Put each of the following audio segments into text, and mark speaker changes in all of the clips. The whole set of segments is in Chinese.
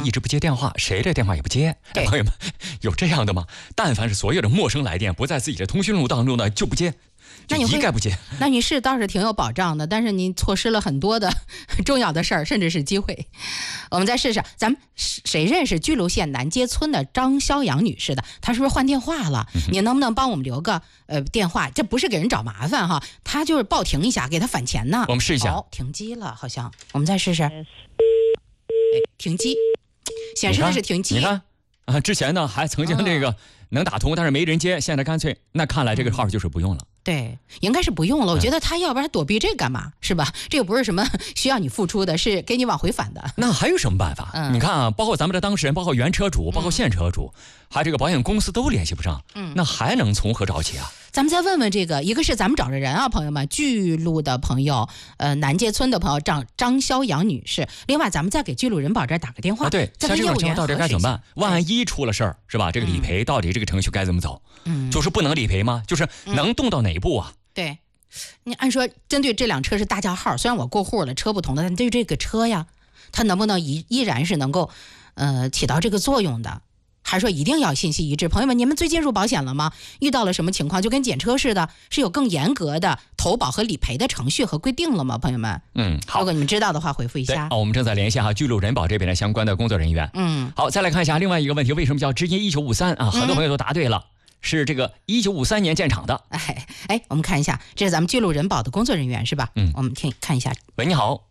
Speaker 1: 一直不接电话，谁的电话也不接。哎，朋友们，有这样的吗？但凡是所有的陌生来电不在自己的通讯录当中呢，就不接。
Speaker 2: 那你
Speaker 1: 一概不接。
Speaker 2: 那你是倒是挺有保障的，但是你错失了很多的重要的事儿，甚至是机会。我们再试试，咱们谁认识巨鹿县南街村的张肖阳女士的？她是不是换电话了？你能不能帮我们留个电话？这不是给人找麻烦哈，她就是报停一下，给她返钱呢。
Speaker 1: 我们试一下。
Speaker 2: 好，停机了，好像我们再试试。停机，显示的是停机。
Speaker 1: 你看啊，之前呢还曾经这个能打通，但是没人接，现在干脆那看来这个号就是不用了。
Speaker 2: 对，应该是不用了。我觉得他要不然躲避这干嘛，是吧？这又不是什么需要你付出的，是给你往回返的。
Speaker 1: 那还有什么办法？你看啊，包括咱们的当事人，包括原车主，包括现车主，还有这个保险公司都联系不上。那还能从何找起啊？
Speaker 2: 咱们再问问这个，一个是咱们找着人啊，朋友们，巨鹿的朋友，南街村的朋友张肖阳女士。另外，咱们再给巨鹿人保这儿打个电话。
Speaker 1: 对，像这种情况到底该怎么办？万一出了事儿，是吧？这个理赔到底这个程序该怎么走？就是不能理赔吗？就是能动到哪一步啊？
Speaker 2: 对，你按说针对这辆车是大叫号，虽然我过户了，车不同的，但对这个车呀，它能不能依然是能够起到这个作用的？还说一定要信息一致。朋友们，你们最近入保险了吗？遇到了什么情况？就跟检车似的，是有更严格的投保和理赔的程序和规定了吗？朋友们，
Speaker 1: 好，
Speaker 2: 如果你们知道的话，回复一下。
Speaker 1: 我们正在联系巨鹿人保这边的相关的工作人员。好，再来看一下另外一个问题，为什么叫知音1953啊？很多朋友都答对了。是这个1953年建厂的。
Speaker 2: 我们看一下，这是咱们巨鹿人保的工作人员是吧？我们看一下。
Speaker 1: 喂，你好。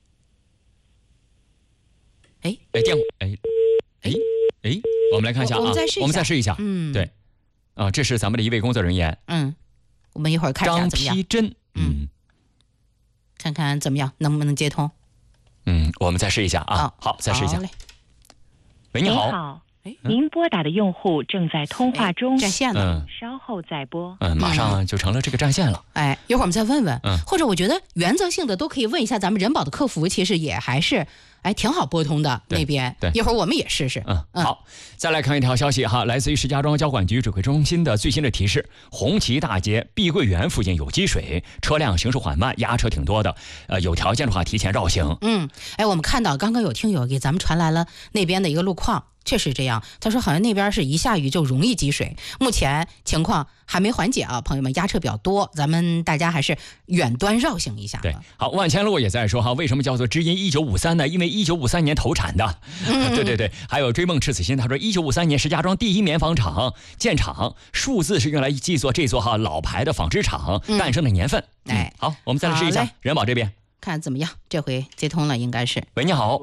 Speaker 1: 我们来看一下啊，我们再试一下。对，这是咱们的一位工作人员。
Speaker 2: 我们一会儿看一下怎么样。
Speaker 1: 张丕真。
Speaker 2: 看看怎么样，能不能接通？
Speaker 1: 我们再试一下啊。好，再试一下。喂，你好。
Speaker 3: 您拨打的用户正在通话中，
Speaker 2: 占线了，
Speaker 3: 稍后再拨。
Speaker 1: 马上就成了这个占线了。
Speaker 2: 一会儿我们再问问。或者我觉得原则性的都可以问一下咱们人保的客服，其实也还是挺好拨通的那边。
Speaker 1: 对，
Speaker 2: 一会儿我们也试试。
Speaker 1: 好，再来看一条消息哈，来自于石家庄交管局指挥中心的最新的提示：红旗大街碧桂园附近有积水，车辆行驶缓慢，压车挺多的。有条件的话提前绕行。
Speaker 2: 我们看到刚刚有听友给咱们传来了那边的一个路况。确实这样，他说好像那边是一下雨就容易积水，目前情况还没缓解啊，朋友们压车比较多，咱们大家还是远端绕行一下。
Speaker 1: 对，好，万千路也在说哈，为什么叫做知音1953呢？因为1953年投产的。对，还有追梦赤子心，他说1953年石家庄第一棉纺厂建厂，数字是用来记作这座老牌的纺织厂诞生的年份。好，我们再来试一下人保这边，
Speaker 2: 看怎么样，这回接通了应该是。
Speaker 1: 喂，你好。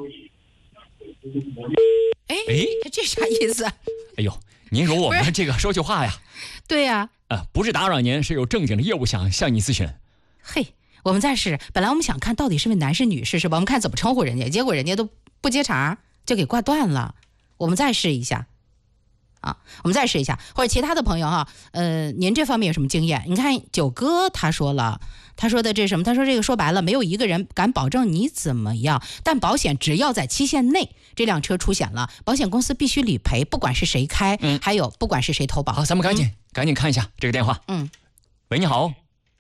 Speaker 2: 这啥意思？
Speaker 1: 您容我们这个说句话呀。
Speaker 2: 对呀。
Speaker 1: 不是打扰您，是有正经的业务想向你咨询。
Speaker 2: 我们再试。本来我们想看到底是位男士女士是吧？我们看怎么称呼人家，结果人家都不接茬，就给挂断了。我们再试一下。我们再试一下，或者其他的朋友哈，您这方面有什么经验？你看九哥他说了，他说的这是什么？他说这个说白了，没有一个人敢保证你怎么样，但保险只要在期限内，这辆车出险了，保险公司必须理赔，不管是谁开，还有不管是谁投保。
Speaker 1: 好，咱们赶紧看一下这个电话。喂，你好。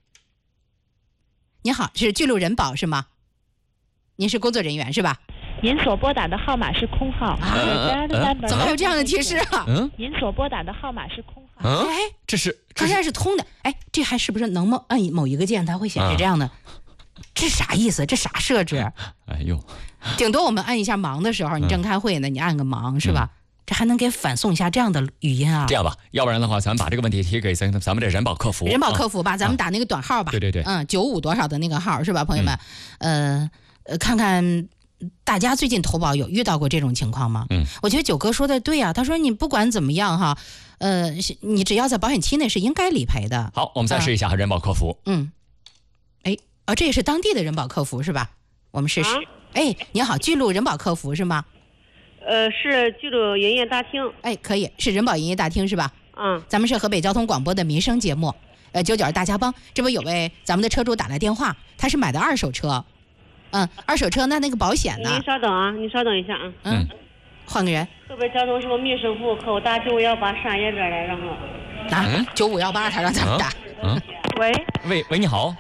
Speaker 2: 你好，是巨鹿人保是吗？您是工作人员是吧？
Speaker 3: 您所拨打的号码是空号。
Speaker 2: 怎么有这样的提示啊？
Speaker 3: 您所拨打的号码是空号。
Speaker 1: 这是
Speaker 2: 刚才是通的。这还是不是能按某一个键它会显示这样的？这啥意思？这啥设置？顶多我们按一下忙的时候，你正开会呢，你按个忙是吧？这还能给反送一下这样的语音啊？
Speaker 1: 这样吧，要不然的话，咱们把这个问题提给咱们的人保客服。
Speaker 2: 人保客服吧，咱们打那个短号吧。
Speaker 1: 对。
Speaker 2: 95多少的那个号是吧，朋友们？看看大家最近投保有遇到过这种情况吗？我觉得九哥说的对啊，他说你不管怎么样哈，你只要在保险期内是应该理赔的。
Speaker 1: 好，我们再试一下人保客服。
Speaker 2: 这也是当地的人保客服是吧？我们试试。你好，巨鹿人保客服是吗？
Speaker 4: 是巨鹿营业大厅。
Speaker 2: 可以，是人保营业大厅是吧？咱们是河北交通广播的民生节目，99大家帮。这不有位咱们的车主打来电话，他是买的二手车。二手车那个保险呢？
Speaker 4: 您稍等啊，您稍等一下啊。
Speaker 2: 换个人。
Speaker 4: 河北交通什么民生服务客户打9518上一边来，然后。
Speaker 2: 9518他让咱们打。
Speaker 4: 喂，
Speaker 1: 你好。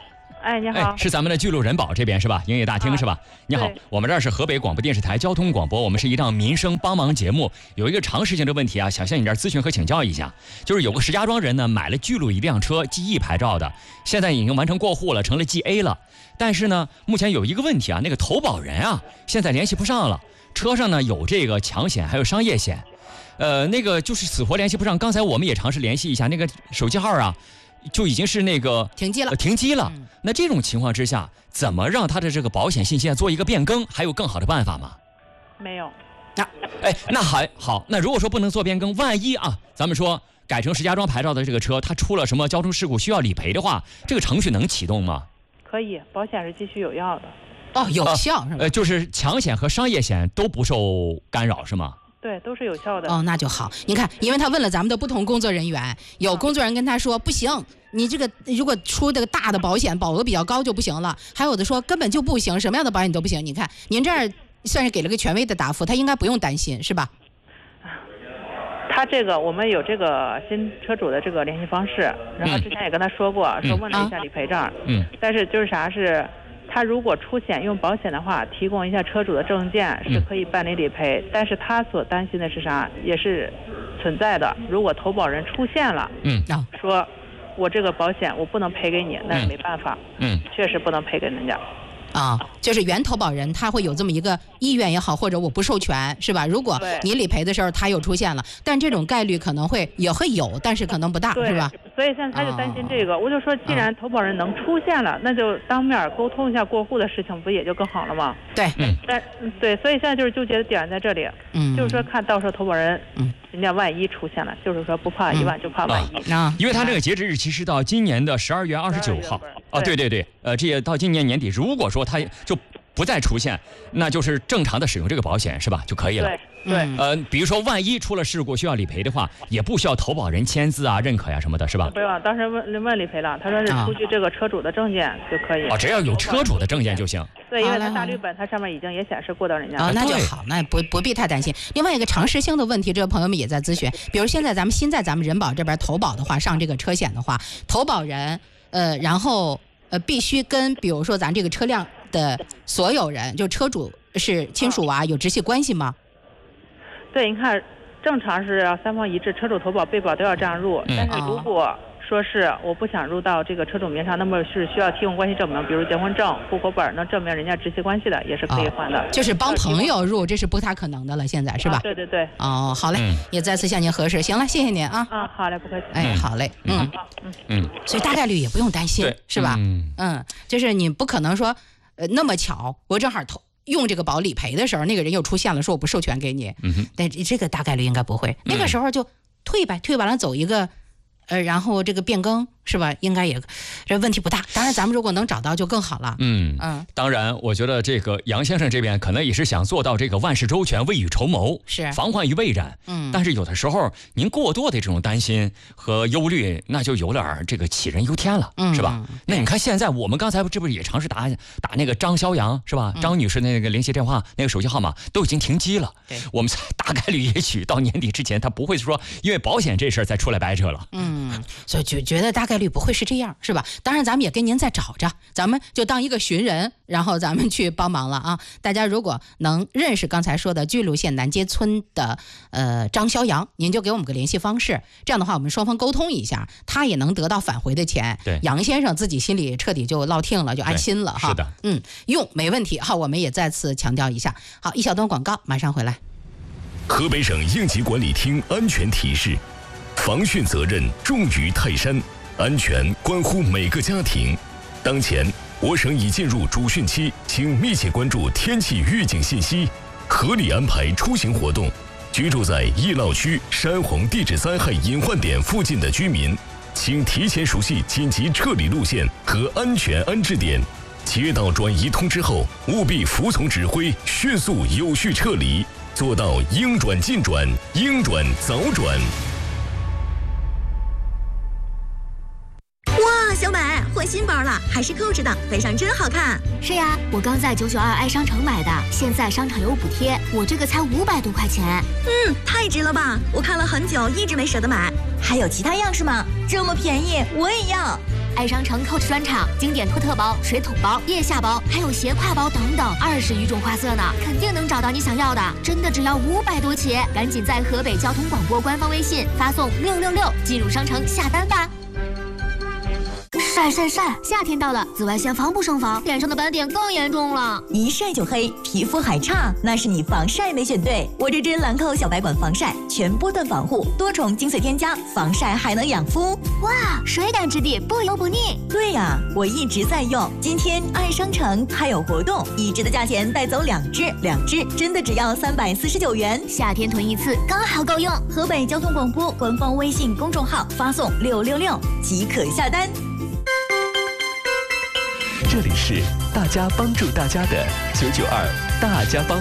Speaker 3: 哎，你好，
Speaker 1: 是咱们的巨鹿人保这边是吧？营业大厅是吧？你好，我们这儿是河北广播电视台交通广播，我们是一档民生帮忙节目，有一个常识性的问题啊，想向你这儿咨询和请教一下，就是有个石家庄人呢买了巨鹿一辆车，G1牌照的，现在已经完成过户了，成了 GA 了，但是呢，目前有一个问题啊，那个投保人啊，现在联系不上了，车上呢有这个强险还有商业险，那个就是死活联系不上，刚才我们也尝试联系一下，那个手机号啊。就已经是那个
Speaker 2: 停机了，
Speaker 1: 停机了。那这种情况之下，怎么让他的这个保险信息做一个变更？还有更好的办法吗？
Speaker 3: 没有。
Speaker 1: 那还好。那如果说不能做变更，万一啊，咱们说改成石家庄牌照的这个车，它出了什么交通事故需要理赔的话，这个程序能启动吗？
Speaker 3: 可以，保险是继续有效的。
Speaker 2: 哦，有效是吧？
Speaker 1: 就是强险和商业险都不受干扰是吗？
Speaker 3: 对，都是有效的。
Speaker 2: 哦，那就好。你看，因为他问了咱们的不同工作人员，有工作人员跟他说不行，你这个如果出这个大的保险，保额比较高就不行了。还有的说根本就不行，什么样的保险都不行。你看，您这儿算是给了个权威的答复，他应该不用担心，是吧？
Speaker 3: 他这个我们有这个新车主的这个联系方式，然后之前也跟他说过，说问了一下理赔证，但是就是啥是。他如果出险用保险的话，提供一下车主的证件是可以办理理赔，但是他所担心的是啥，也是存在的。如果投保人出现了，说我这个保险我不能赔给你，那也没办法，确实不能赔给人家。
Speaker 2: 就是原投保人他会有这么一个意愿也好，或者我不授权是吧？如果你理赔的时候他又出现了，但这种概率可能也会有，但是可能不大，是吧？
Speaker 3: 所以现在他就担心这个，我就说既然投保人能出现了，那就当面沟通一下过户的事情，不也就更好了吗？
Speaker 2: 对，
Speaker 3: 对，所以现在就是纠结的点在这里，就是说看到时候投保人，人家万一出现了，就是说不怕一万就怕万一。
Speaker 1: 因为他这个截止日期是到今年的12月29号。对，这也到今年年底，如果说他就不再出现，那就是正常的使用这个保险是吧就可以了。
Speaker 3: 对，
Speaker 1: 比如说万一出了事故需要理赔的话，也不需要投保人签字啊、认可呀什么的，是吧？
Speaker 3: 不用，当时问理赔了，他说是出具这个车主的证件就可以。
Speaker 1: 只要有车主的证件就行。
Speaker 3: 对，因为他大绿本，它上面已经也显示过到人家。
Speaker 2: 那就好，那不必太担心。另外一个常识性的问题，这个朋友们也在咨询，比如现在咱们人保这边投保的话，上这个车险的话，投保人然后必须跟比如说咱这个车辆的所有人，就车主是亲属啊，有直系关系吗？
Speaker 3: 对，你看正常是要三方一致，车主投保、被保都要这样入。但是如果说是我不想入到这个车主名上，那么是需要提供关系证明，比如结婚证、户口本，能证明人家直系关系的，也是可以换的。
Speaker 2: 就是帮朋友入，这是不太可能的了，现在是吧？
Speaker 3: 对。
Speaker 2: 好嘞，也再次向您核实。行了，谢谢您啊。
Speaker 3: 好嘞，不客气。
Speaker 2: 好嘞，所以大概率也不用担心，是吧？就是你不可能说，那么巧，我正好用这个保理赔的时候，那个人又出现了，说我不授权给你，但这个大概率应该不会。那个时候就退呗，退完了走一个，然后这个变更是吧？应该也这问题不大。当然，咱们如果能找到就更好了。
Speaker 1: 当然，我觉得这个杨先生这边可能也是想做到这个万事周全、未雨绸缪，
Speaker 2: 是
Speaker 1: 防患于未然。但是有的时候您过多的这种担心和忧虑，那就有点这个杞人忧天了，是吧？那你看现在我们刚才这不是也尝试打那个张肖阳是吧？张女士那个联系电话那个手机号码都已经停机了。我们大概率也许到年底之前，他不会说因为保险这事儿再出来掰扯了。
Speaker 2: 所以就觉得大概率不会是这样，是吧？当然，咱们也跟您再找着，咱们就当一个寻人，然后咱们去帮忙了啊！大家如果能认识刚才说的巨鹿县南街村的张肖阳，您就给我们个联系方式，这样的话我们双方沟通一下，他也能得到返回的钱。
Speaker 1: 对，
Speaker 2: 杨先生自己心里彻底就落听了，就安心了哈。
Speaker 1: 是的，
Speaker 2: 用没问题。好，我们也再次强调一下。好，一小段广告，马上回来。
Speaker 5: 河北省应急管理厅安全提示：防汛责任重于泰山，安全关乎每个家庭。当前，我省已进入主汛期，请密切关注天气预警信息，合理安排出行活动。居住在易涝区、山洪地质灾害隐患点附近的居民，请提前熟悉紧急撤离路线和安全安置点。接到转移通知后，务必服从指挥，迅速有序撤离，做到应转尽转，应转早转。
Speaker 6: 哇，小美换新包了，还是扣着的，背上真好看。
Speaker 7: 是呀，我刚在992i 商城买的，现在商场有补贴，我这个才500多块钱。
Speaker 6: 太值了吧！我看了很久，一直没舍得买。还有其他样式吗？这么便宜，我也要。
Speaker 7: 爱商城 Coach 专场，经典托特包、水桶包、腋下包，还有斜挎包等等，20余种花色呢，肯定能找到你想要的。真的只要500多起，赶紧在河北交通广播官方微信发送666进入商城下单吧。晒晒晒！夏天到了，紫外线防不胜防，脸上的斑点更严重了。
Speaker 6: 一晒就黑，皮肤还差，那是你防晒没选对。我这支兰蔻小白管防晒，全波段防护，多重精粹添加，防晒还能养肤。
Speaker 7: 哇，水感质地，不油不腻。
Speaker 6: 对呀，我一直在用。今天爱商城还有活动，1支的价钱带走2支，2支真的只要349元。
Speaker 7: 夏天囤一次刚好够用。
Speaker 6: 河北交通广播官方微信公众号发送666即可下单。
Speaker 5: 这里是大家帮助大家的992大家帮。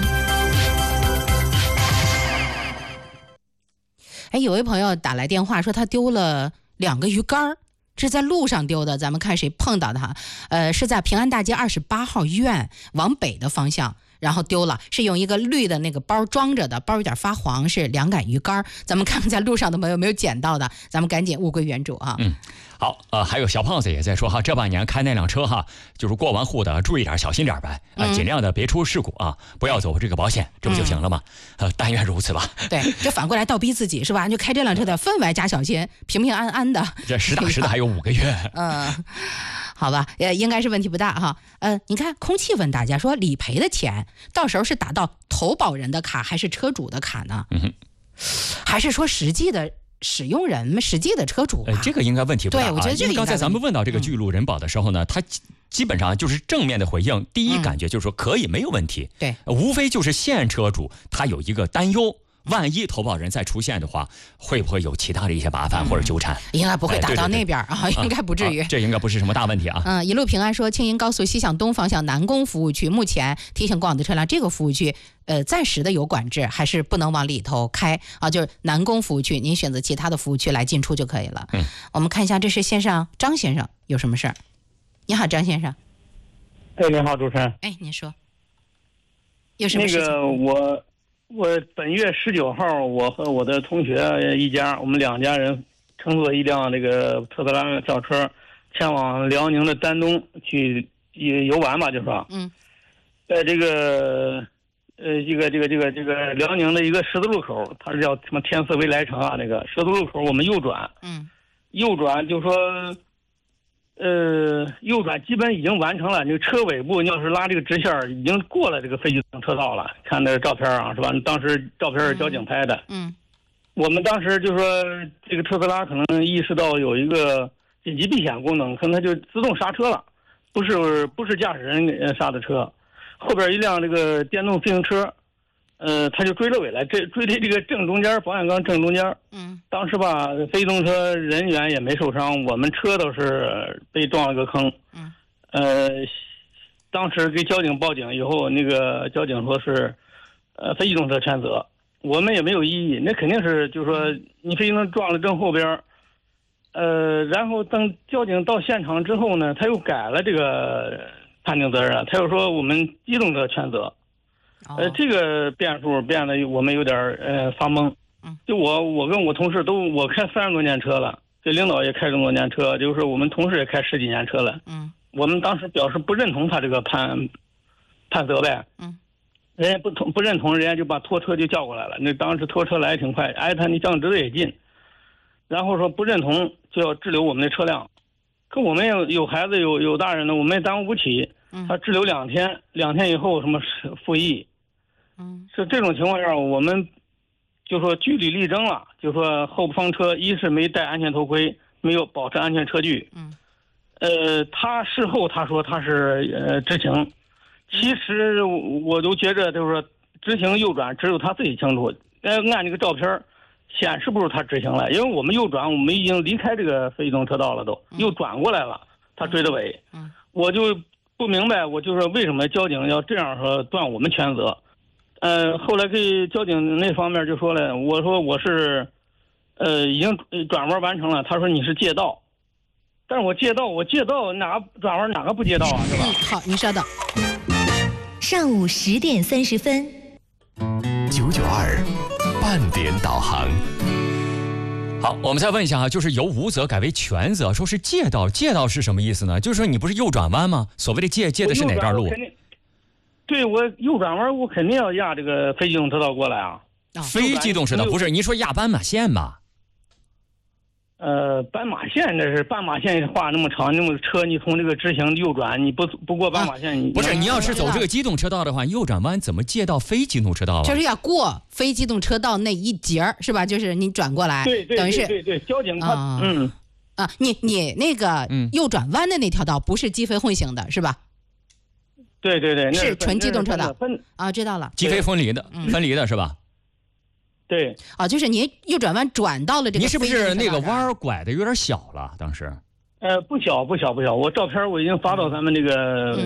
Speaker 2: 哎，有位朋友打来电话说他丢了2个鱼竿，是在路上丢的，咱们看谁碰到他。是在平安大街28号医院往北的方向，然后丢了，是用一个绿的那个包装着的，包有点发黄，是2杆鱼竿。咱们看看在路上的朋友有没有捡到的，咱们赶紧物归原主啊。
Speaker 1: 好，还有小胖子也在说哈，这半年开那辆车哈，就是过完户的注意点，小心点呗，尽量的别出事故啊，不要走这个保险，这不就行了吗？但愿如此吧。
Speaker 2: 对，这反过来倒逼自己是吧？就开这辆车的分外加小心，平平安安的。
Speaker 1: 这实打实的还有5个月。
Speaker 2: 好吧，应该是问题不大哈。你看空气问大家说，理赔的钱到时候是打到投保人的卡还是车主的卡呢？还是说实际的使用人们实际的车主？
Speaker 1: 这个应该问题不大。
Speaker 2: 对，我觉得这个
Speaker 1: 刚才咱们问到这个巨鹿人保的时候呢，他基本上就是正面的回应，第一感觉就是说可以没有问题。
Speaker 2: 对，
Speaker 1: 无非就是现车主他有一个担忧。万一投保人再出现的话，会不会有其他的一些麻烦或者纠缠？
Speaker 2: 应该不会打到那边啊，应该不至于。
Speaker 1: 这应该不是什么大问题啊。
Speaker 2: 一路平安说，青银高速西向东方向南宫服务区，目前提醒过往的车辆，这个服务区暂时的有管制，还是不能往里头开啊。就是南宫服务区，您选择其他的服务区来进出就可以了。我们看一下，这是线上张先生有什么事儿？你好，张先生。
Speaker 8: 哎，你好，主持人。
Speaker 2: 哎，您说。有什么事情？
Speaker 8: 那个我本月19号，我和我的同学一家，我们2家人乘坐一辆这个特斯拉轿车，前往辽宁的丹东去游玩吧，就说。在这个辽宁的一个十字路口，它是叫什么天赐未来城啊？那个十字路口我们右转。右转就说。右转基本已经完成了，这个车尾部你要是拉这个直线已经过了这个非机动车道了，看那个照片啊，是吧？当时照片是交警拍的。我们当时就说这个特斯拉可能意识到有一个紧急避险功能，可能它就自动刹车了，不是驾驶人刹的车，后边一辆这个电动自行车，他就追了尾来，追的这个正中间，保险杠正中间。当时吧，非机动车人员也没受伤，我们车都是被撞了个坑。当时给交警报警以后，那个交警说是，非机动车全责，我们也没有异议。那肯定是就是说你非机动车撞了正后边，然后等交警到现场之后呢，他又改了这个判定责任，他又说我们机动车全责。这个变数变得我们有点发懵。就我跟我同事都，我开30多年车了，这领导也开这么多年车，就是我们同事也开10几年车了。我们当时表示不认同他这个判责呗。人家不认同，人家就把拖车就叫过来了。那当时拖车来挺快，挨他那交警支队也近，然后说不认同就要滞留我们的车辆。可我们有孩子有大人呢，我们也耽误不起。他滞留2天，2天以后什么复议。是这种情况下，我们就说据理力争了，就说后方车一是没戴安全头盔，没有保持安全车距。他事后他说他是执行，其实我都觉着就是说执行右转只有他自己清楚。按这个照片显示不出他执行了，因为我们右转，我们已经离开这个非机动车道了，都又转过来了，他追的尾。我就不明白，我就说为什么交警要这样说断我们全责。后来给交警那方面就说了，我说我是已经转弯完成了，他说你是借道，但是我借道哪个转弯哪个不借道啊，是吧？
Speaker 2: 好，您稍等。
Speaker 6: 上午10点30分
Speaker 5: ，992半点导航。
Speaker 1: 好，我们再问一下哈，就是由无责改为全责，说是借道，借道是什么意思呢？就是说你不是右转弯吗？所谓的借的是哪段路？
Speaker 8: 对，我右转弯我肯定要压这个非机动车道过来啊。
Speaker 1: 非机动车道不是？您说压斑马线吧？
Speaker 8: 斑马线，这是斑马线画那么长，那么车你从这个直行右转，你不过斑马线，
Speaker 1: 不是你要是走这个机动车道的话，右转弯怎么借到非机动车道啊？
Speaker 2: 就是要过非机动车道那一节是吧？就是你转过来，
Speaker 8: 对，
Speaker 2: 等于是
Speaker 8: 对，交警他
Speaker 2: 你那个右转弯的那条道不是机非混行的是吧？
Speaker 8: 对，
Speaker 2: 是纯机动车道啊，知道了，
Speaker 1: 机非分离的是吧？
Speaker 8: 对
Speaker 2: 啊，就是您右转弯转到了这个，
Speaker 1: 您是不是那个弯拐的有点小了？当时？
Speaker 8: 不小，我照片我已经发到咱们这个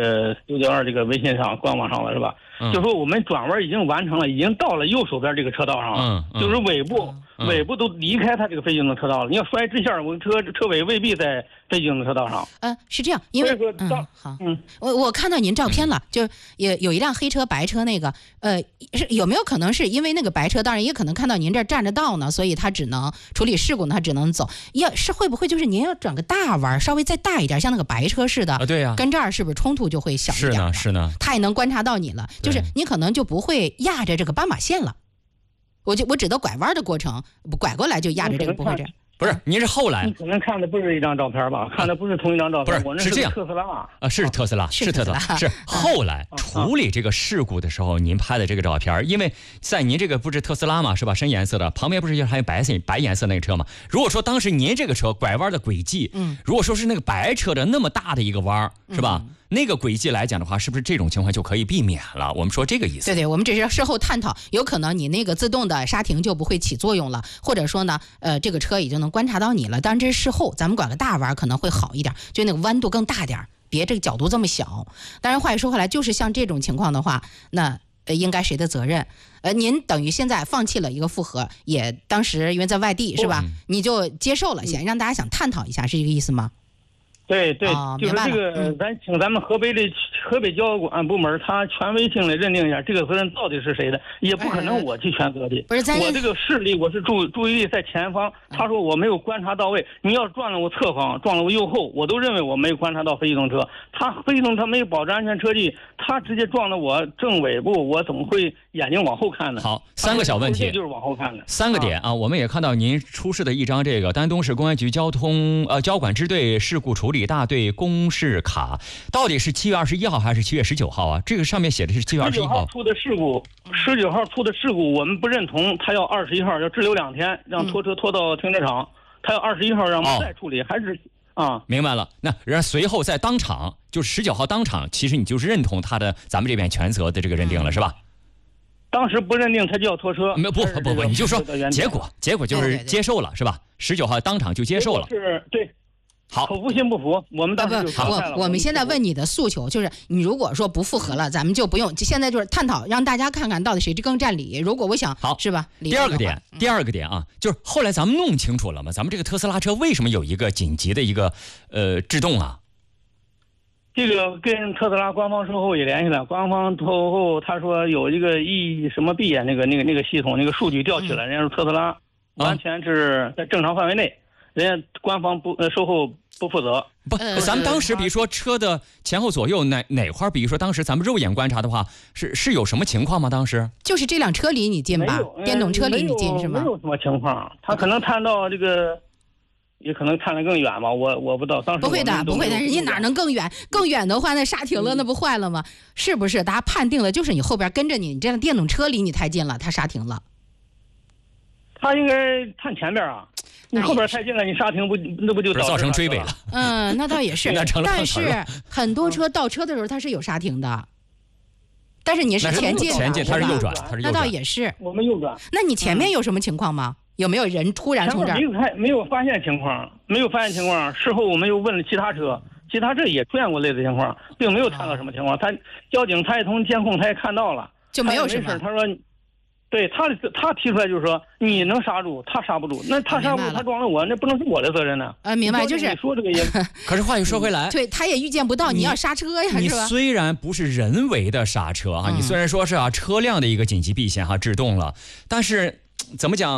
Speaker 8: 692这个微信上官网上了，是吧？就说我们转弯已经完成了，已经到了右手边这个车道上了，就是尾部都离开它这个非机动车道了。你要摔直线，我车尾未必在非机动车道上。
Speaker 2: 是这样，因为好，我看到您照片了，就也有一辆黑车白车那个，是有没有可能是因为那个白车，当然也可能看到您这占着道呢，所以他只能处理事故呢，他只能走。是会不会就是您要转个大弯，稍微再大一点，像那个白车似的？
Speaker 1: 对呀，
Speaker 2: 跟这儿是不是冲突就会小一点？
Speaker 1: 是呢，
Speaker 2: 他也能观察到你了，就是你可能就不会压着这个斑马线了。我指的拐弯的过程，拐过来就压着这个不会这样。
Speaker 1: 不是，您是后来？
Speaker 8: 你可能看的不是一张照片吧？看的不是同一张照片。
Speaker 1: 不是这样，
Speaker 8: 特斯拉
Speaker 1: 啊，是特斯拉，是特斯拉，是后来处理这个事故的时候，您拍的这个照片，因为在您这个不是特斯拉嘛，是吧？深颜色的，旁边不是还有白颜色那个车嘛？如果说当时您这个车拐弯的轨迹，如果说是那个白车的那么大的一个弯，是吧？那个轨迹来讲的话，是不是这种情况就可以避免了？我们说这个意思。
Speaker 2: 对，我们只是事后探讨，有可能你那个自动的刹停就不会起作用了，或者说呢，这个车已经能观察到你了。当然这是事后，咱们拐个大弯可能会好一点，就那个弯度更大点，别这个角度这么小。当然话又说回来，就是像这种情况的话，那应该谁的责任？您等于现在放弃了一个复核，也当时因为在外地是吧，你就接受了，先让大家想探讨一下，是这个意思吗？
Speaker 8: 对，就是这个，请咱们河北交管部门，他权威性的认定一下这个责任到底是谁的，也不可能我去全责的。
Speaker 2: 不是，
Speaker 8: 我这个视力我是注意力在前方，他说我没有观察到位。你要撞了我侧方，撞了我右后，我都认为我没有观察到非机动车。他非机动车没有保持安全车距，他直接撞了我正尾部，我怎么会眼睛往后看呢？
Speaker 1: 好，3个小问题，
Speaker 8: 就是往后看的。
Speaker 1: 3个点啊，我们也看到您出示的一张这个丹东市公安局交管支队事故处理大队公示卡，到底是7月21号还是7月19号啊？这个上面写的是7月21号
Speaker 8: 出的事故，19号出的事故，我们不认同，他要21号要滞留2天，让拖车拖到停车场，他要21号让我们再处理，还是
Speaker 1: 明白了。那然后随后在当场，就是19号当场，其实你就是认同他的咱们这边全责的这个认定了，是吧？
Speaker 8: 当时不认定他就要拖车，
Speaker 1: 不，你就说结果就是接受了，是吧？19号当场就接受了，
Speaker 8: 是对。
Speaker 1: 好，
Speaker 8: 口服心不服，我们当时就
Speaker 2: 我们现在问你的诉求就是，你如果说不复核了，咱们就不用，现在就是探讨，让大家看看到底谁更占理。如果我想
Speaker 1: 好
Speaker 2: 是吧？
Speaker 1: 第二个点啊，就是后来咱们弄清楚了吗？咱们这个特斯拉车为什么有一个紧急的一个制动啊？
Speaker 8: 这个跟特斯拉官方售后也联系了，官方售后他说有一个什么 B 啊，那个系统那个数据调取了，人家说特斯拉完全是在正常范围内，人家官方售后不负责。
Speaker 1: 咱们当时比如说车的前后左右哪块，比如说当时咱们肉眼观察的话，是有什么情况吗？当时
Speaker 2: 就是这辆车离你近吧，电动车离你近是吗？
Speaker 8: 没有什么情况，他可能探到这个。也可能看得更远吧，我不知道。当时
Speaker 2: 不会的，人家哪能更远？更远的话，那刹停了，那不坏了吗？是不是？大家判定了，就是你后边跟着你这辆电动车离你太近了，它刹停了。
Speaker 8: 他应该看前边啊，你后边太近了，你刹停那不就
Speaker 1: 造成追尾了？
Speaker 2: 那倒也是。但是很多车倒车的时候它是有刹停的，但是你是前进，
Speaker 1: 它是右转，
Speaker 2: 那倒也是。
Speaker 8: 我们右转。
Speaker 2: 那你前面有什么情况吗？有没有人突然从这儿？
Speaker 8: 没有发现情况，事后我们又问了其他车也出现过类似情况，并没有看到什么情况。交警他也从监控他也看到了，
Speaker 2: 就没有什么。
Speaker 8: 他说，对他提出来就是说你能刹住，他刹不住，那他刹不住，他撞了我，那不能是我的责任呢。
Speaker 2: 明白，就是
Speaker 8: 你说这个也。
Speaker 1: 可是话又说回来，
Speaker 2: 对，他也预见不到你要刹车呀，
Speaker 1: 你
Speaker 2: 是吧？
Speaker 1: 虽然不是人为的刹车啊，你虽然说是车辆的一个紧急避险制动了，但是怎么讲？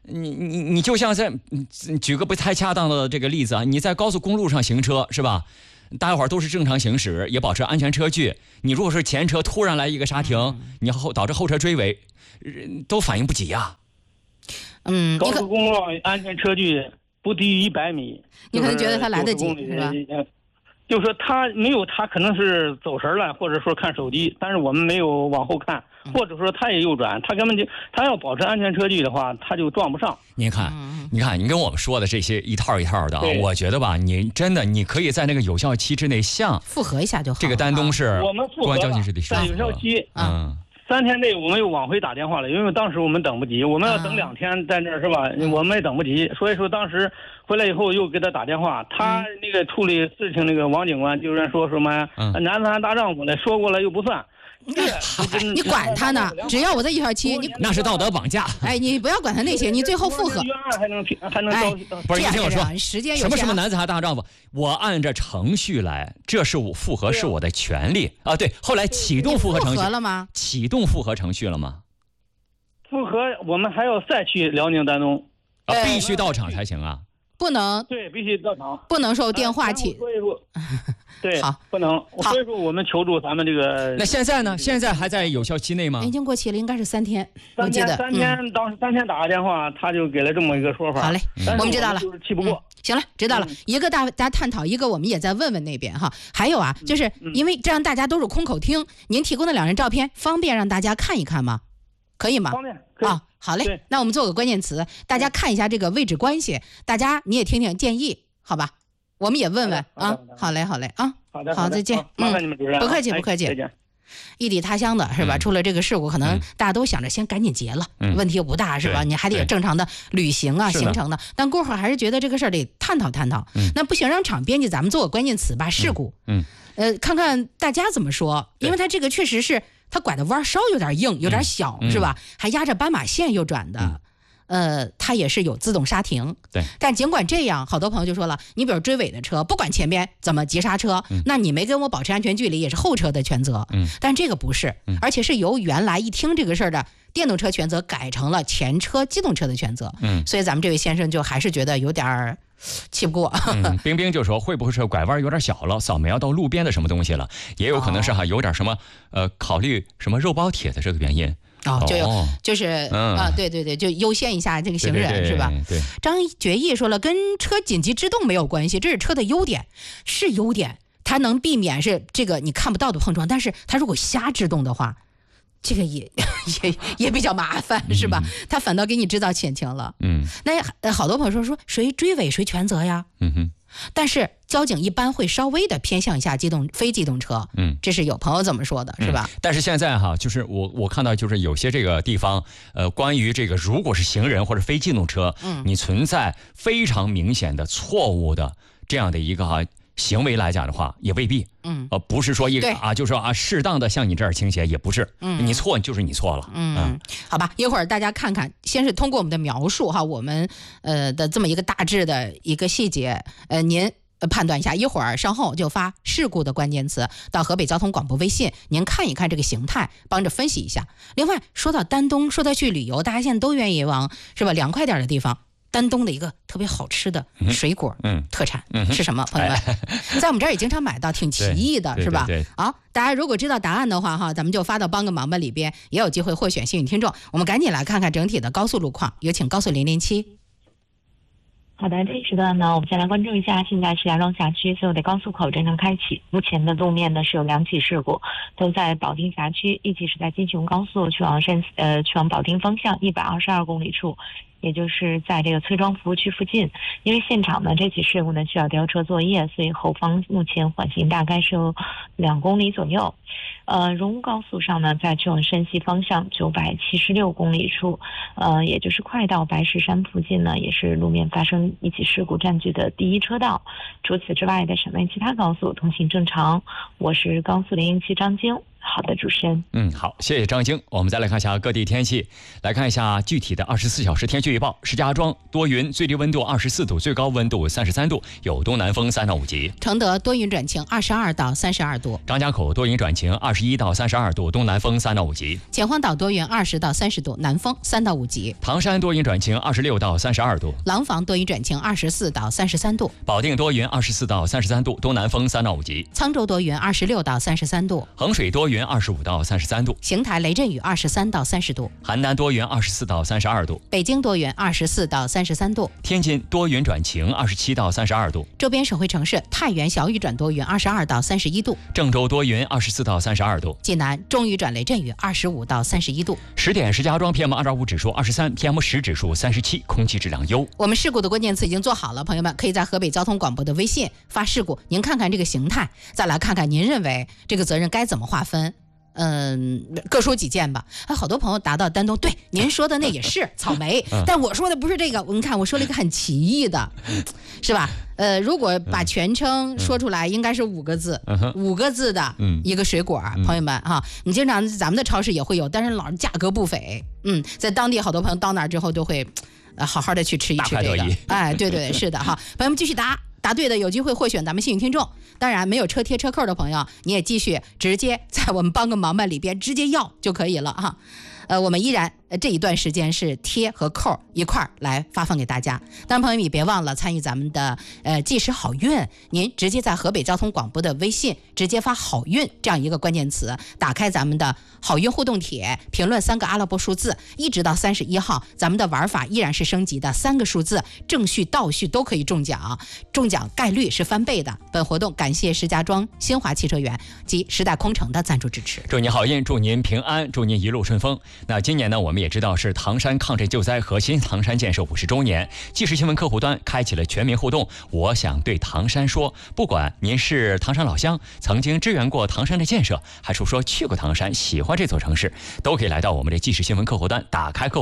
Speaker 1: 你就像在举个不太恰当的这个例子啊，你在高速公路上行车是吧？大家伙都是正常行驶，也保持安全车距。你如果是前车突然来一个刹停，你导致后车追尾，都反应不及呀。
Speaker 8: 高速公路安全车距不低于100米。
Speaker 2: 你可能觉得他来得及，是吧？
Speaker 8: 就是说他没有，他可能是走神了，或者说看手机，但是我们没有往后看，或者说他也右转，他根本就他要保持安全车距的话，他就撞不上。
Speaker 1: 您看，你跟我们说的这些一套一套的啊，我觉得吧，你真的你可以在那个有效期之内
Speaker 2: 复核一下就好。
Speaker 1: 这个丹东市
Speaker 8: 我们
Speaker 1: 公安交警室的
Speaker 8: 在有效期3天内我们又往回打电话了，因为当时我们等不及，我们要等2天在那儿是吧？我们也等不及，所以说当时回来以后又给他打电话，他那个处理事情那个王警官就是说什么男子汉大丈夫的，说过了又不算。
Speaker 2: 你管他呢？只要我在有效期，
Speaker 1: 那是道德绑架。
Speaker 2: 哎，你不要管他那些，你最后复核。
Speaker 8: 冤案还能
Speaker 1: 不是你听我说，
Speaker 2: 时间有限。
Speaker 1: 什么男子汉大丈夫？我按着程序来，这是我复核是我的权利啊。对，后来启动复核程序
Speaker 2: 了吗？
Speaker 1: 启动复核程序了吗？
Speaker 8: 复核我们还要再去辽宁丹东
Speaker 1: 必须到场才行啊。
Speaker 2: 不能
Speaker 8: 对，必须到场，
Speaker 2: 不能受电话起。
Speaker 8: 所以说，对，
Speaker 2: 好，
Speaker 8: 不能。所以说我们求助咱们这个。
Speaker 1: 那现在呢？现在还在有效期内吗？
Speaker 2: 已经过期了，应该是3天。我记得
Speaker 8: 3天，当时3天打个电话，他就给了这么一个说法。
Speaker 2: 好嘞，我们知道了。
Speaker 8: 就是气不过。
Speaker 2: 行了，知道了。一个大家探讨，一个我们也在问问那边哈。还有啊，就是因为这样大家都是空口听，您提供的2人照片方便让大家看一看吗？可以吗？
Speaker 8: 方便。
Speaker 2: 好嘞，那我们做个关键词，大家看一下这个位置关系，大家你也听听建议，好吧？我们也问问啊。好嘞啊。好，再见。
Speaker 8: 麻烦你们主任。
Speaker 2: 不客气。再见。异地他乡的是吧？出了这个事故，可能大家都想着先赶紧结了，问题又不大是吧？你还得正常的旅行啊，行程的。但过会儿还是觉得这个事儿得探讨。那不行，让场编辑咱们做个关键词吧，事故。看看大家怎么说，因为他这个确实是。他拐的弯稍有点硬，有点小，是吧？还压着斑马线右转的，它也是有自动刹停。
Speaker 1: 对。
Speaker 2: 但尽管这样，好多朋友就说了，你比如追尾的车，不管前边怎么急刹车，那你没跟我保持安全距离，也是后车的全责。但这个不是，而且是由原来一听这个事儿的电动车全责改成了前车机动车的全责。所以咱们这位先生就还是觉得有点气不过。
Speaker 1: 冰冰就说会不会是拐弯有点小了，扫描到路边的什么东西了，也有可能是有点什么考虑什么肉包铁的这个原因。
Speaker 2: 就是对，就优先一下这个行人，是吧？
Speaker 1: 对。
Speaker 2: 张觉义说了，跟车紧急制动没有关系，这是车的优点，是优点，它能避免是这个你看不到的碰撞，但是它如果瞎制动的话，这个也比较麻烦，是吧？他反倒给你制造险情了。那好多朋友说谁追尾谁全责呀？但是交警一般会稍微的偏向一下非机动车。这是有朋友这么说的，是吧？
Speaker 1: 但是现在就是我看到就是有些这个地方，关于这个如果是行人或者非机动车，你存在非常明显的错误的这样的一个行为来讲的话，也未必。不是说就是说适当的向你这儿倾斜，也不是。你错就是你错了。好吧，一会儿大家看看，先是通过我们的描述我们的这么一个大致的一个细节，您判断一下。一会儿稍后就发事故的关键词到河北交通广播微信，您看一看这个形态，帮着分析一下。另外说到丹东，说到去旅游，大家现在都愿意往是吧凉快点的地方。丹东的一个特别好吃的水果特产是什么？朋友们，在我们这儿也经常买到，挺奇异的，是吧？大家如果知道答案的话咱们就发到帮个忙吧里边，也有机会获选幸运听众。我们赶紧来看看整体的高速路况，有请高速007。
Speaker 9: 好的，这一时段呢，我们先来关注一下，现在是杨庄辖区所有的高速口正常开启。目前的路面呢是有2起事故，都在保定辖区，一起是在金雄高速去往保定方向122公里处。也就是在这个崔庄服务区附近，因为现场呢这起事故呢需要吊车作业，所以后方目前缓行大概是有2公里左右。荣乌高速上呢，在去往山西方向976公里处，也就是快到白石山附近呢，也是路面发生一起事故占据的第1车道。除此之外的省内其他高速通行正常。我是高速007张晶。 好的，主持人。
Speaker 1: 好，谢谢张晶。我们再来看一下各地天气，来看一下具体的24小时天气预报。石家庄多云，最低温度24度，最高温度33度，有东南风3到5级。
Speaker 2: 承德多云转晴，22到32度。
Speaker 1: 张家口多云转晴，21到32度，东南风3到5级。
Speaker 2: 秦皇岛多云，20到30度，南风3到5级。
Speaker 1: 唐山多云转晴，26到32度。
Speaker 2: 廊坊多云转晴，24到33度。
Speaker 1: 保定多云，24到33度，东南风3到5级。
Speaker 2: 沧州多云，26到33度。
Speaker 1: 衡水多云，25到33度。
Speaker 2: 邢台雷阵雨，23到30度。
Speaker 1: 邯郸多云，24到32度。
Speaker 2: 北京多云，24到33度。
Speaker 1: 天津多云转晴，27到32度。
Speaker 2: 周边省会城市太原小雨转多云，22到31度。
Speaker 1: 郑州多云，24到32度。
Speaker 2: 济南中雨转雷阵雨，25到31度。
Speaker 1: 10点，石家庄 PM2.5 指数23 ，PM10 指数37，空气质量优。
Speaker 2: 我们事故的关键词已经做好了，朋友们可以在河北交通广播的微信发事故，您看看这个形态，再来看看您认为这个责任该怎么划分。各说几件吧。好多朋友答到丹东，对，您说的那也是草莓，但我说的不是这个。您看，我说了一个很奇异的，是吧？如果把全称说出来，应该是5个字，5个字的一个水果。朋友们哈，你经常咱们的超市也会有，但是老是价格不菲。在当地好多朋友到那儿之后都会，好好的去吃一吃这个。哎，对对，是的哈。朋友们继续答对的有机会获选咱们幸运听众。当然没有车贴车扣的朋友，你也继续直接在我们帮个忙吧里边直接要就可以了哈。我们依然这一段时间是贴和扣一块儿来发放给大家。当然朋友们也别忘了参与咱们的计时好运，您直接在河北交通广播的微信直接发好运这样一个关键词，打开咱们的好运互动帖，评论3个阿拉伯数字，一直到31号，咱们的玩法依然是升级的，3个数字正序倒序都可以中奖，中奖概率是翻倍的。本活动感谢石家庄新华汽车园及时代空城的赞助支持。
Speaker 1: 祝您好运，祝您平安，祝您一路顺风。那今年呢，我们也知道是唐山抗震救灾和新唐山建设50周年，纪实新闻客户端开启了全民互动。我想对唐山说，不管您是唐山老乡，曾经支援过唐山的建设，还是说去过唐山，喜欢这座城市，都可以来到我们的纪实新闻客户端，打开客户